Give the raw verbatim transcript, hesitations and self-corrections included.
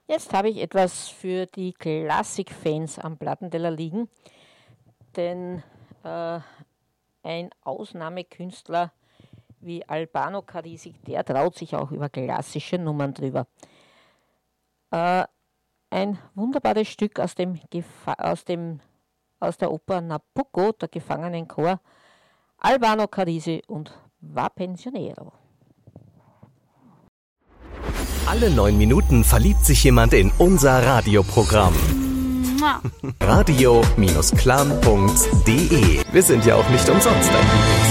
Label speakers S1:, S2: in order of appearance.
S1: Jetzt habe ich etwas für die Klassikfans am Plattenteller liegen, denn äh, ein Ausnahmekünstler wie Albano Carrisi, der traut sich auch über klassische Nummern drüber. Äh, ein wunderbares Stück aus, dem Gefa- aus, dem, aus der Oper Nabucco, der Gefangenenchor, Albano Carrisi und Va Pensionero.
S2: Alle neun Minuten verliebt sich jemand in unser Radioprogramm. radio Bindestrich clan punkt de. Wir sind ja auch nicht umsonst ein